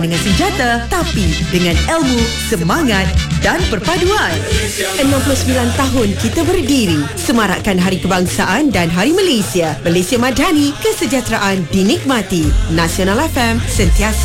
dengan senjata, tapi dengan ilmu, semangat dan perpaduan. 69 tahun kita berdiri, semarakkan Hari Kebangsaan dan Hari Malaysia. Malaysia Madani, kesejahteraan dinikmati. Nasional FM, sentiasa